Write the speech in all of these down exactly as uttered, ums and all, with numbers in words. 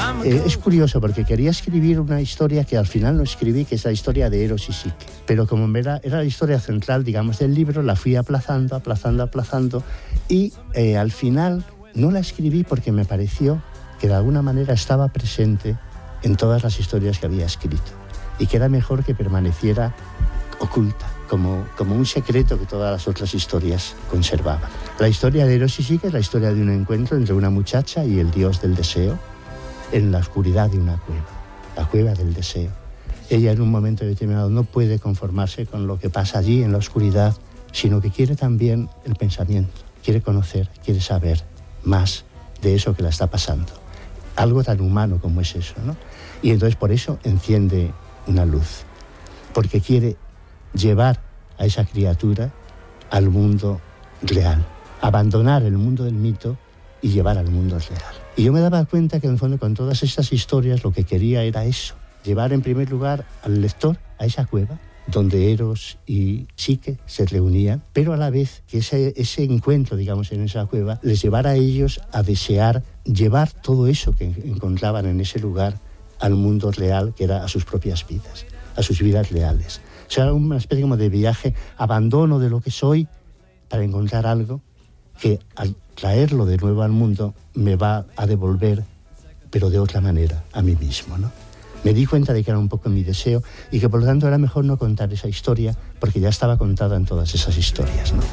Eh, es curioso porque quería escribir una historia que al final no escribí, que es la historia de Eros y Psique. Pero como era, era la historia central, digamos, del libro, la fui aplazando, aplazando, aplazando y eh, al final no la escribí porque me pareció que de alguna manera estaba presente en todas las historias que había escrito y que era mejor que permaneciera oculta, como, como un secreto que todas las otras historias conservaban. La historia de Eros y Psique es la historia de un encuentro entre una muchacha y el dios del deseo en la oscuridad de una cueva, la cueva del deseo. Ella en un momento determinado no puede conformarse con lo que pasa allí en la oscuridad, sino que quiere también el pensamiento, quiere conocer, quiere saber más de eso que la está pasando. Algo tan humano como es eso, ¿no? Y entonces por eso enciende una luz, porque quiere llevar a esa criatura al mundo real, abandonar el mundo del mito y llevar al mundo real. Y yo me daba cuenta que en el fondo con todas estas historias lo que quería era eso, llevar en primer lugar al lector a esa cueva donde Eros y Psique se reunían, pero a la vez que ese, ese encuentro, digamos, en esa cueva, les llevara a ellos a desear llevar todo eso que encontraban en ese lugar al mundo real, que era a sus propias vidas, a sus vidas reales. O sea, una especie como de viaje, abandono de lo que soy para encontrar algo que al traerlo de nuevo al mundo me va a devolver, pero de otra manera, a mí mismo, ¿no? Me di cuenta de que era un poco mi deseo y que por lo tanto era mejor no contar esa historia porque ya estaba contada en todas esas historias, ¿no?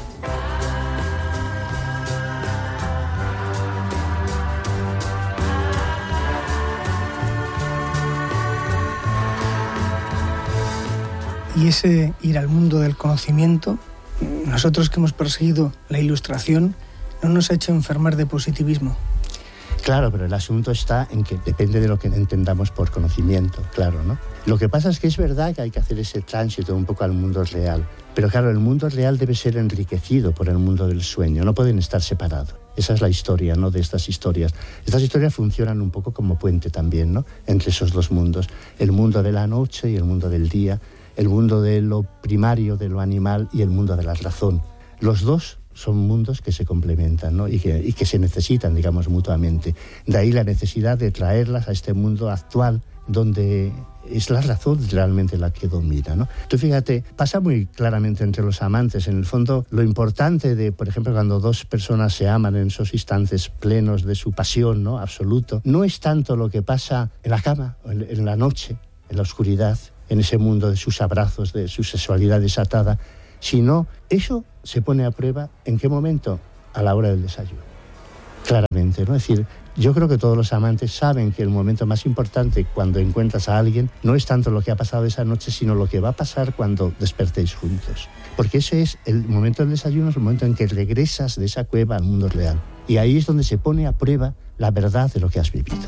Y ese ir al mundo del conocimiento, nosotros que hemos perseguido la ilustración, no nos ha hecho enfermar de positivismo. Claro, pero el asunto está en que depende de lo que entendamos por conocimiento, claro, ¿no? Lo que pasa es que es verdad que hay que hacer ese tránsito un poco al mundo real, pero claro, el mundo real debe ser enriquecido por el mundo del sueño, no pueden estar separados. Esa es la historia, ¿no?, de estas historias. Estas historias funcionan un poco como puente también, ¿no?, entre esos dos mundos, el mundo de la noche y el mundo del día, el mundo de lo primario, de lo animal y el mundo de la razón. Los dos son mundos que se complementan, ¿no?, y que, y que se necesitan, digamos, mutuamente. De ahí la necesidad de traerlas a este mundo actual, donde es la razón realmente la que domina, ¿no? Tú fíjate, pasa muy claramente entre los amantes. En el fondo, lo importante de, por ejemplo, cuando dos personas se aman en esos instantes plenos de su pasión, ¿no?, absoluto, no es tanto lo que pasa en la cama, en, en la noche, en la oscuridad, en ese mundo de sus abrazos, de su sexualidad desatada, sino eso se pone a prueba ¿en qué momento? A la hora del desayuno. Claramente, ¿no? Es decir, yo creo que todos los amantes saben que el momento más importante cuando encuentras a alguien no es tanto lo que ha pasado esa noche, sino lo que va a pasar cuando despertéis juntos. Porque ese es el momento del desayuno, es el momento en que regresas de esa cueva al mundo real. Y ahí es donde se pone a prueba la verdad de lo que has vivido.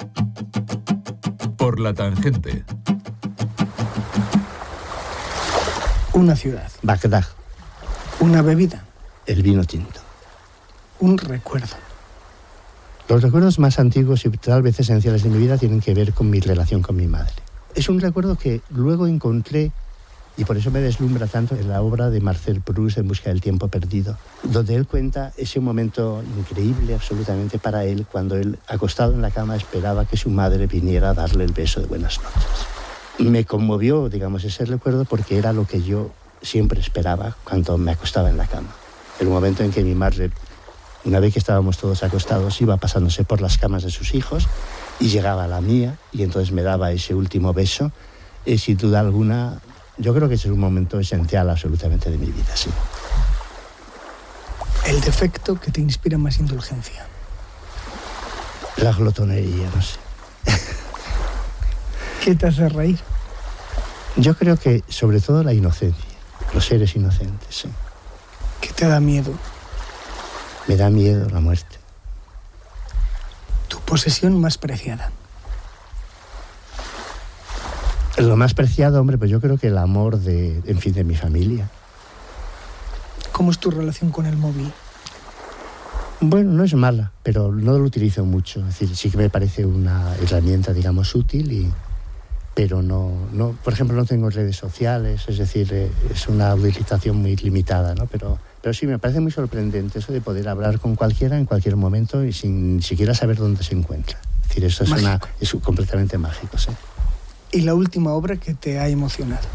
Por la tangente. Una ciudad. Bagdad. Una bebida. El vino tinto. Un recuerdo. Los recuerdos más antiguos y tal vez esenciales de mi vida tienen que ver con mi relación con mi madre. Es un recuerdo que luego encontré, y por eso me deslumbra tanto, en la obra de Marcel Proust, En busca del tiempo perdido, donde él cuenta ese momento increíble absolutamente para él, cuando él, acostado en la cama, esperaba que su madre viniera a darle el beso de buenas noches. Me conmovió, digamos, ese recuerdo porque era lo que yo siempre esperaba cuando me acostaba en la cama. El momento en que mi madre, una vez que estábamos todos acostados, iba pasándose por las camas de sus hijos y llegaba a la mía y entonces me daba ese último beso. Y sin duda alguna, yo creo que ese es un momento esencial absolutamente de mi vida, sí. El defecto que te inspira más indulgencia. La glotonería, no sé. ¿Qué te hace reír? Yo creo que sobre todo la inocencia, los seres inocentes, sí. ¿Qué te da miedo? Me da miedo la muerte. Tu posesión más preciada. Lo más preciado, hombre, pues yo creo que el amor de, en fin, de mi familia. ¿Cómo es tu relación con el móvil? Bueno, no es mala, pero no lo utilizo mucho. Es decir, sí que me parece una herramienta, digamos, útil, y, pero no, no, por ejemplo, no tengo redes sociales, es decir, es una utilización muy limitada, ¿no? Pero, pero sí, me parece muy sorprendente eso de poder hablar con cualquiera en cualquier momento y sin siquiera saber dónde se encuentra. Es decir, esto es, una, es completamente mágico, ¿sí? ¿Y la última obra que te ha emocionado?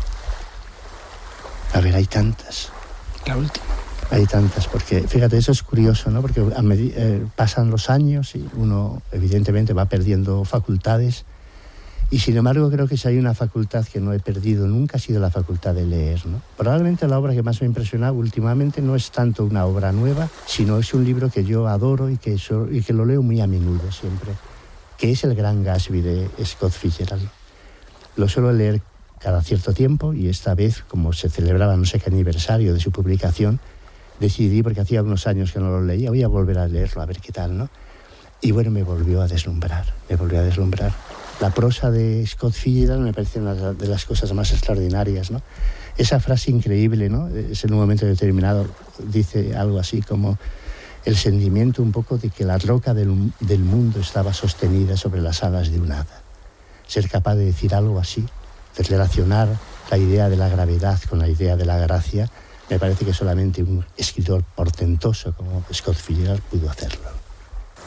A ver, hay tantas. La última. Hay tantas, porque fíjate, eso es curioso, ¿no? Porque a medida, eh, pasan los años y uno evidentemente va perdiendo facultades, y sin embargo creo que si hay una facultad que no he perdido nunca ha sido la facultad de leer, ¿no? Probablemente la obra que más me ha impresionado últimamente no es tanto una obra nueva, sino es un libro que yo adoro y que, so, y que lo leo muy a menudo siempre, que es El Gran Gatsby de Scott Fitzgerald. Lo suelo leer cada cierto tiempo, y esta vez, como se celebraba no sé qué aniversario de su publicación, decidí, porque hacía unos años que no lo leía, voy a volver a leerlo, a ver qué tal, ¿no? Y bueno, me volvió a deslumbrar, me volvió a deslumbrar. La prosa de Scott Fitzgerald me parece una de las cosas más extraordinarias, ¿no? Esa frase increíble, ¿no? Es en un momento determinado, dice algo así como el sentimiento un poco de que la roca del, del mundo estaba sostenida sobre las alas de un hada. Ser capaz de decir algo así, de relacionar la idea de la gravedad con la idea de la gracia, me parece que solamente un escritor portentoso como Scott Fitzgerald pudo hacerlo.